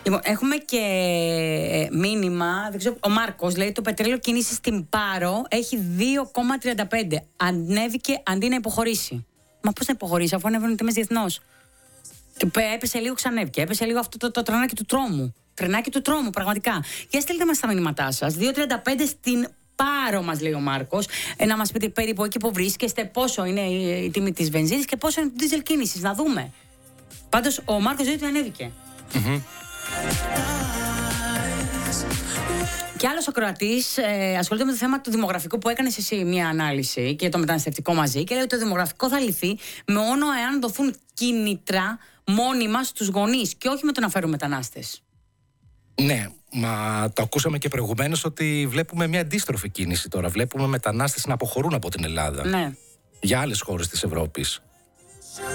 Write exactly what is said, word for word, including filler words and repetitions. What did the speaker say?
Λοιπόν, έχουμε και μήνυμα. Δεν ξέρω, ο Μάρκος λέει: το πετρέλαιο κίνηση στην Πάρο έχει δύο κόμμα τριάντα πέντε. Ανέβηκε αντί να υποχωρήσει. Μα πώς να υποχωρήσει, αφού ανέβαινε οι τιμές διεθνώς? Έπεσε λίγο, ξανέβηκε. Έπεσε λίγο αυτό το, το τρενάκι του τρόμου. Τρενάκι του τρόμου, πραγματικά. Για στείλτε μας τα μηνύματά σας. δύο τριάντα πέντε στην Πάρο, μας λέει ο Μάρκος. Ε, να μας πείτε περίπου εκεί που βρίσκεστε, πόσο είναι η, η τιμή της βενζίνης και πόσο είναι το δίζελ κίνησης. Να δούμε. Πάντως, ο Μάρκος λέει ότι ανέβηκε. Mm-hmm. Και άλλος ο Κροατής ε, ασχολείται με το θέμα του δημογραφικού, που έκανες εσύ μια ανάλυση, και το μεταναστευτικό μαζί, και λέει ότι το δημογραφικό θα λυθεί μόνο εάν δοθούν κίνητρα μόνιμα στους γονείς και όχι με το να φέρουν μετανάστες. Ναι, μα το ακούσαμε και προηγουμένως ότι βλέπουμε μια αντίστροφη κίνηση τώρα. Βλέπουμε μετανάστες να αποχωρούν από την Ελλάδα. Ναι. Για άλλες χώρες της Ευρώπης.